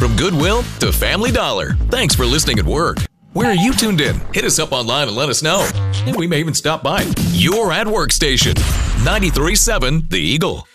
From Goodwill to Family Dollar. Thanks for listening at work. Where are you tuned in? Hit us up online and let us know. And we may even stop by. Your at Work station. 93.7 The Eagle.